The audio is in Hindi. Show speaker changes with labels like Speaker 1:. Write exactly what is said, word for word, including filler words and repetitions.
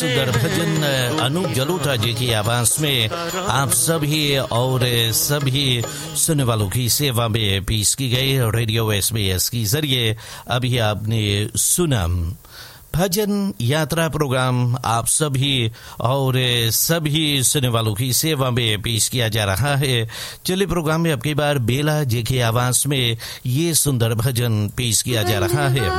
Speaker 1: सुंदर भजन अनूप जलोटा जी की आवाज में आप सभी और सभी सुनने वालों की सेवा में पेश की गई रेडियो एसबीएस के जरिए अभी आपने सुना भजन यात्रा प्रोग्राम आप सभी और सभी सुनने वालों की सेवा में पेश किया जा रहा है। चलिए प्रोग्राम में अब की बार बेला जी की आवाज में ये सुंदर भजन पेश किया जा रहा है।